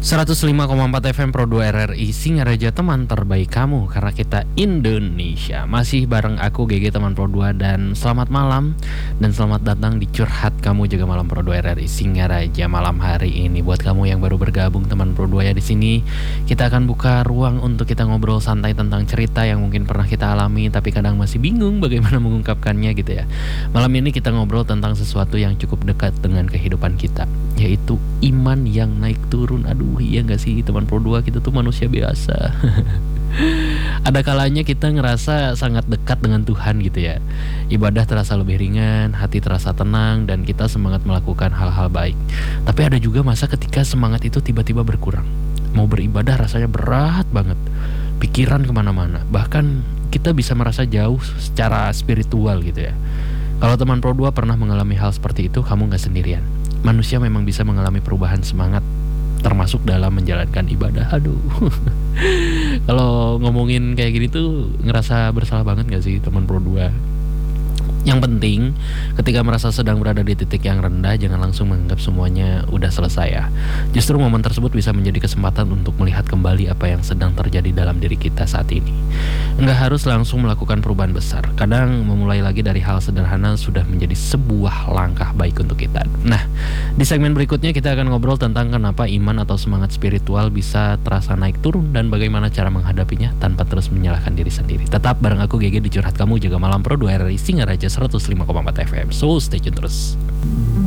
105,4 FM Pro 2 RRI Singaraja, teman terbaik kamu karena kita Indonesia. Masih bareng aku GG teman Pro 2, dan selamat malam dan selamat datang di Curhat Kamu Jaga Malam Pro 2 RRI Singaraja malam hari ini. Buat kamu yang baru bergabung teman Pro 2 ya, di sini kita akan buka ruang untuk kita ngobrol santai tentang cerita yang mungkin pernah kita alami tapi kadang masih bingung bagaimana mengungkapkannya gitu ya. Malam ini kita ngobrol tentang sesuatu yang cukup dekat dengan kehidupan kita, yaitu iman yang naik turun. Aduh, iya gak sih teman Pro 2, kita tuh manusia biasa. Ada kalanya kita ngerasa sangat dekat dengan Tuhan gitu ya. Ibadah terasa lebih ringan, hati terasa tenang, dan kita semangat melakukan hal-hal baik. Tapi ada juga masa ketika semangat itu tiba-tiba berkurang. Mau beribadah rasanya berat banget, pikiran kemana-mana, bahkan kita bisa merasa jauh secara spiritual gitu ya. Kalau teman Pro 2 pernah mengalami hal seperti itu, kamu gak sendirian. Manusia memang bisa mengalami perubahan semangat, termasuk dalam menjalankan ibadah. Aduh. Kalau ngomongin kayak gini tuh ngerasa bersalah banget gak sih teman Pro 2? Yang penting ketika merasa sedang berada di titik yang rendah, jangan langsung menganggap semuanya udah selesai ya. Justru momen tersebut bisa menjadi kesempatan untuk melihat kembali apa yang sedang terjadi dalam diri kita saat ini. Nggak harus langsung melakukan perubahan besar. Kadang memulai lagi dari hal sederhana sudah menjadi sebuah langkah baik untuk kita. Nah, di segmen berikutnya kita akan ngobrol tentang kenapa iman atau semangat spiritual bisa terasa naik turun dan bagaimana cara menghadapinya tanpa terus menyalahkan diri sendiri. Tetap bareng aku GG di Curhat Kamu Jaga Malam Pro 2 RRI Singaraja 105,4 FM. So stay tune terus.